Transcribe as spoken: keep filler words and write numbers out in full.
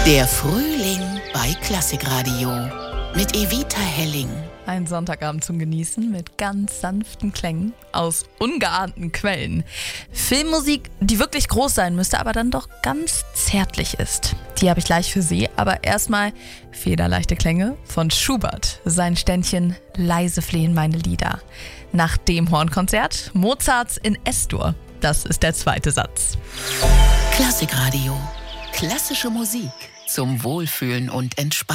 Der Frühling bei Klassikradio mit Evita Helling. Ein Sonntagabend zum Genießen mit ganz sanften Klängen aus ungeahnten Quellen. Filmmusik, die wirklich groß sein müsste, aber dann doch ganz zärtlich ist. Die habe ich gleich für Sie, aber erstmal federleichte Klänge von Schubert. Sein Ständchen Leise flehen meine Lieder. Nach dem Hornkonzert Mozarts in Es-Dur. Das ist der zweite Satz. Klassikradio. Klassische Musik zum Wohlfühlen und Entspannen.